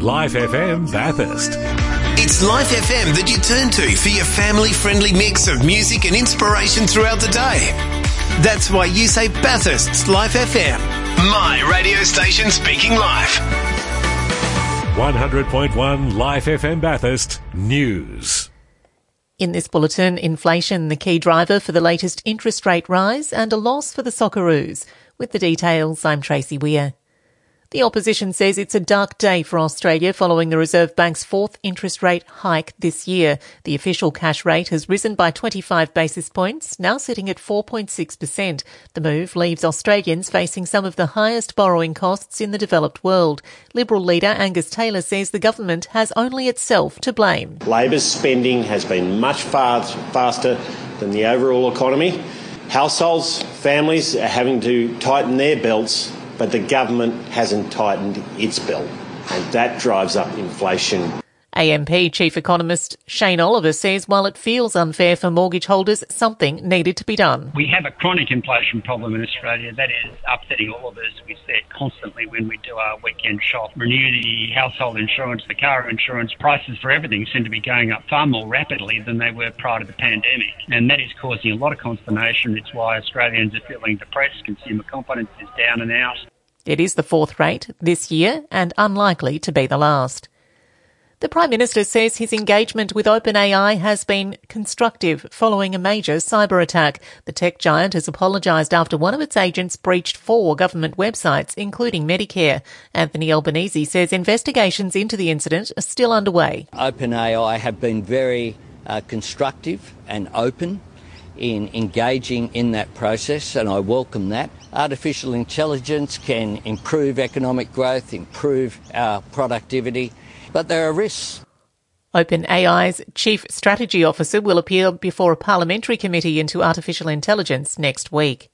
Life FM Bathurst. It's Life FM that you turn to for your family-friendly mix of music and inspiration throughout the day. That's why you say Bathurst's Life FM. My radio station speaking life. 100.1 Life FM Bathurst News. In this bulletin, inflation the key driver for the latest interest rate rise and a loss for the Socceroos. With the details, I'm Tracy Weir. The opposition says it's a dark day for Australia following the Reserve Bank's fourth interest rate hike this year. The official cash rate has risen by 25 basis points, now sitting at 4.6%. The move leaves Australians facing some of the highest borrowing costs in the developed world. Liberal leader Angus Taylor says the government has only itself to blame. Labor's spending has been much faster than the overall economy. Households, families are having to tighten their belts, but the government hasn't tightened its belt, and that drives up inflation. AMP Chief Economist Shane Oliver says while it feels unfair for mortgage holders, something needed to be done. We have a chronic inflation problem in Australia that is upsetting all of us. We see it constantly when we do our weekend shop. Renew the household insurance, the car insurance, prices for everything seem to be going up far more rapidly than they were prior to the pandemic. And that is causing a lot of consternation. It's why Australians are feeling depressed. Consumer confidence is down and out. It is the fourth rate this year and unlikely to be the last. The Prime Minister says his engagement with OpenAI has been constructive following a major cyber attack. The tech giant has apologised after one of its agents breached 4 government websites, including Medicare. Anthony Albanese says investigations into the incident are still underway. OpenAI have been very constructive and open in engaging in that process, and I welcome that. Artificial intelligence can improve economic growth, improve our productivity, but there are risks. OpenAI's Chief Strategy Officer will appear before a parliamentary committee into artificial intelligence next week.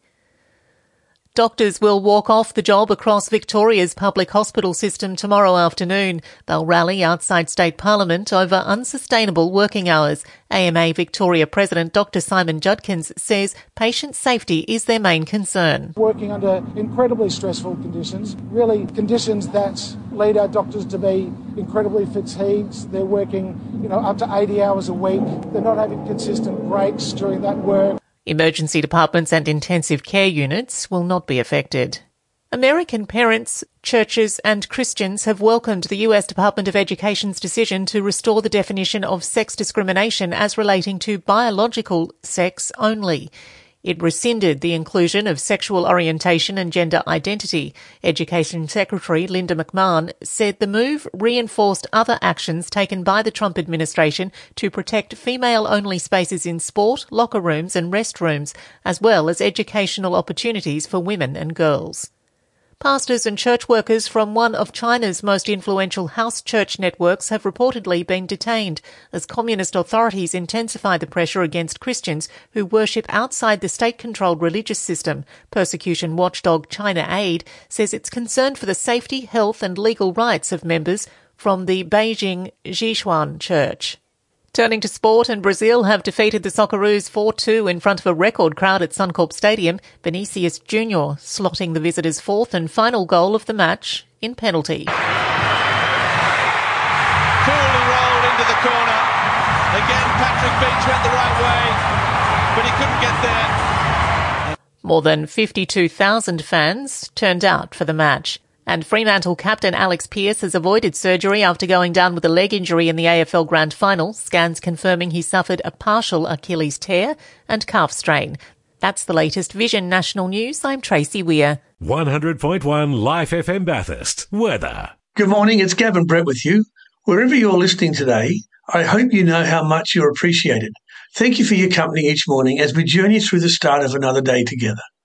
Doctors will walk off the job across Victoria's public hospital system tomorrow afternoon. They'll rally outside State Parliament over unsustainable working hours. AMA Victoria President Dr Simon Judkins says patient safety is their main concern. Working under incredibly stressful conditions, really conditions that lead our doctors to be incredibly fatigued. They're working, up to 80 hours a week. They're not having consistent breaks during that work. Emergency departments and intensive care units will not be affected. American parents, churches and Christians have welcomed the US Department of Education's decision to restore the definition of sex discrimination as relating to biological sex only. It rescinded the inclusion of sexual orientation and gender identity. Education Secretary Linda McMahon said the move reinforced other actions taken by the Trump administration to protect female-only spaces in sport, locker rooms and restrooms, as well as educational opportunities for women and girls. Pastors and church workers from one of China's most influential house church networks have reportedly been detained as communist authorities intensify the pressure against Christians who worship outside the state-controlled religious system. Persecution watchdog China Aid says it's concerned for the safety, health and legal rights of members from the Beijing Zhishuan Church. Turning to sport, and Brazil have defeated the Socceroos 4-2 in front of a record crowd at Suncorp Stadium, Vinicius Junior slotting the visitors' fourth and final goal of the match in penalty. Poorly rolled into the corner. Again, Patrick Beach went the right way, but he couldn't get there. More than 52,000 fans turned out for the match. And Fremantle captain Alex Pearce has avoided surgery after going down with a leg injury in the AFL Grand Final, scans confirming he suffered a partial Achilles tear and calf strain. That's the latest Vision National News. I'm Tracy Weir. 100.1 Life FM Bathurst. Weather. Good morning, it's Gavin Brett with you. Wherever you're listening today, I hope you know how much you're appreciated. Thank you for your company each morning as we journey through the start of another day together.